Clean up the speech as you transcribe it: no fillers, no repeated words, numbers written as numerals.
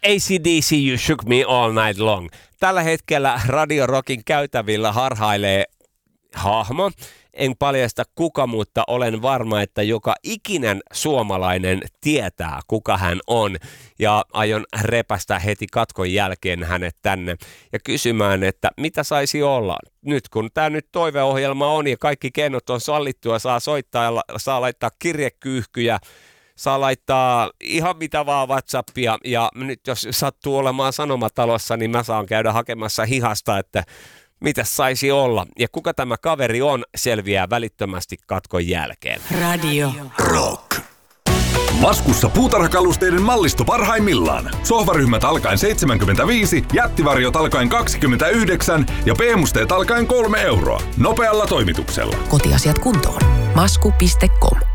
AC/DC You Shook Me All Night Long. Tällä hetkellä Radio Rockin käytävillä harhailee hahmo. En paljasta kuka, mutta olen varma, että joka ikinen suomalainen tietää, kuka hän on. Ja aion repästä heti katkon jälkeen hänet tänne ja kysymään, että mitä saisi olla. Nyt kun tämä nyt toiveohjelma on ja kaikki keinot on sallittua, saa soittaa ja saa laittaa kirjekyyhkyjä, saa laittaa ihan mitä vaan WhatsAppia. Ja nyt jos sattuu olemaan Sanomatalossa, niin mä saan käydä hakemassa hihasta, että mitä saisi olla. Ja kuka tämä kaveri on, selviää välittömästi katkon jälkeen. Radio Rock. Maskussa puutarhakalusteiden mallisto parhaimmillaan. Sohvaryhmät alkaen 75, jättivarjot alkaen 29 ja B-musteet alkaen 3 euroa. Nopealla toimituksella. Kotiasiat kuntoon. Masku.com